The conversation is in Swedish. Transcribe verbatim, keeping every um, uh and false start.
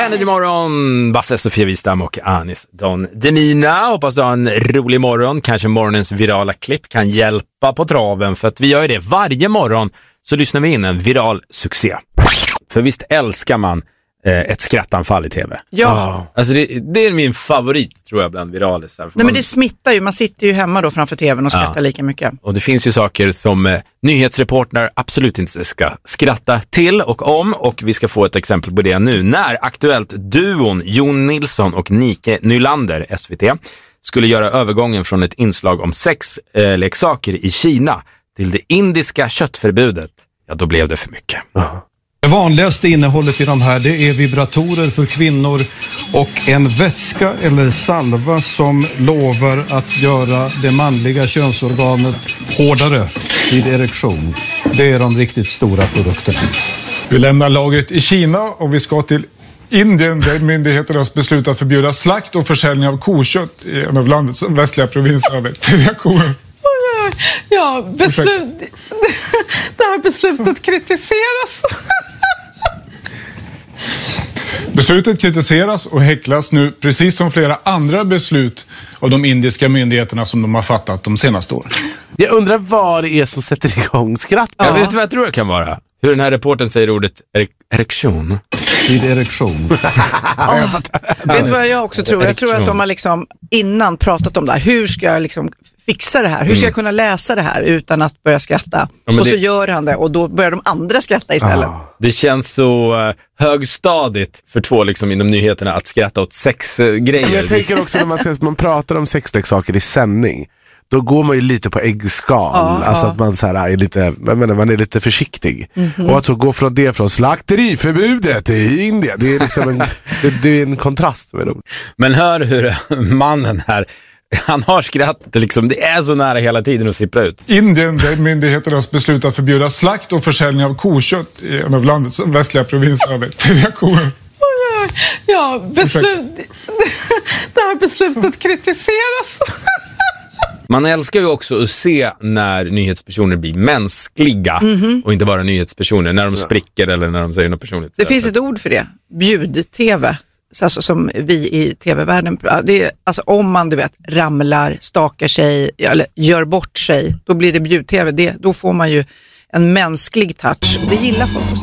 Energy morgon, Basse, Sofia Wistam och Anis Don Demina. Hoppas du har en rolig morgon. Kanske morgonens virala klipp kan hjälpa på traven, för att vi gör det varje morgon, så lyssnar vi in en viral succé. För visst älskar man eh, ett skrattanfall i tv. Ja. Oh. Alltså det, det är min favorit, tror jag, bland viralisar. Nej, man... men det smittar ju. Man sitter ju hemma då framför tvn och skrattar ja. lika mycket. Och det finns ju saker som eh, nyhetsreportrar absolut inte ska skratta till och om. Och vi ska få ett exempel på det nu. När aktuellt duon Jon Nilsson och Nike Nylander, S V T, skulle göra övergången från ett inslag om sexleksaker eh, i Kina till det indiska köttförbudet. Ja, då blev det för mycket. Uh-huh. Det vanligaste innehållet i de här, det är vibratorer för kvinnor och en vätska eller salva som lovar att göra det manliga könsorganet hårdare vid erektion. Det är de riktigt stora produkterna. Vi lämnar lagret i Kina och vi ska till Indien, där myndigheterna har beslutat att förbjuda slakt och försäljning av kokött i en av landets västliga provinser. Reaktioner. Ja, beslut, det här beslutet kritiseras. Beslutet kritiseras och häcklas nu, precis som flera andra beslut av de indiska myndigheterna som de har fattat de senaste åren. Jag undrar vad det är som sätter igång skratt. Ja. Jag vet vad jag tror det kan vara. Hur den här reporten säger ordet erek- erektion. Vid erektion. oh, vet du vad jag också tror? Jag tror att de har liksom innan pratat om det här. Hur ska jag liksom fixa det här? Hur ska jag kunna läsa det här utan att börja skratta? Ja, och det... så gör han det och då börjar de andra skratta istället. Ah. Det känns så uh, högstadigt för två liksom inom nyheterna att skratta åt sexgrejer. Uh, jag tänker också när man, ska, man pratar om sexleksaker i sändning. Då går man ju lite på äggskal. Ja, alltså ja. att man så här är lite, jag menar, man är lite försiktig. Mm-hmm. Och att så gå från det från slakteriförbudet till Indien. Det är liksom en, det, det är en kontrast med dem. Men hör hur mannen här, han har skrattat liksom, det är så nära hela tiden att sippra ut. Indien, där myndigheterna har beslutat att förbjuda slakt och försäljning av kokött i en av landets västliga provinser. Reaktioner. Ja, beslut, det här beslutet kritiseras. Man älskar ju också att se när nyhetspersoner blir mänskliga mm-hmm. och inte bara nyhetspersoner, när de spricker eller när de säger något personligt. Det finns ett ord för det, bjud-tv, alltså som vi i tv-världen, det är, alltså om man du vet ramlar, stakar sig eller gör bort sig, då blir det bjud-tv, det, då får man ju en mänsklig touch, det gillar folk.